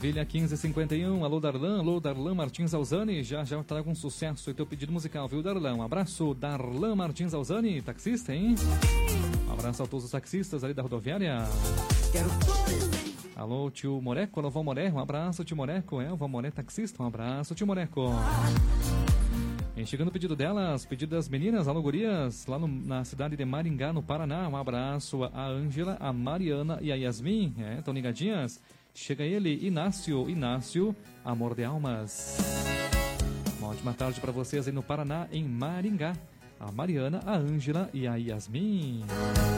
Maravilha, 15h51. Alô, Darlan Martins Alzani. Já trago um sucesso e teu pedido musical, viu, Darlan? Um abraço, Darlan Martins Alzani, taxista, hein? Um abraço a todos os taxistas ali da rodoviária. Alô, tio Moreco, alô, Vó Moré. Um abraço, tio Moreco. O Vó Moré, taxista. Um abraço, tio Moreco. E chegando o pedido delas, pedido das meninas, alô, gurias, lá na cidade de Maringá, no Paraná. Um abraço a Ângela, a Mariana e a Yasmin. Estão ligadinhas? Chega ele, Inácio, amor de almas. Uma ótima tarde para vocês aí no Paraná, em Maringá. A Mariana, a Ângela e a Yasmin.